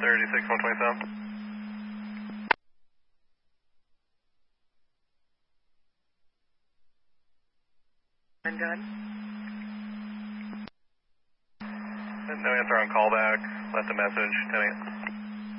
36, 127. And done. No answer on callback. Left a message. 10-8.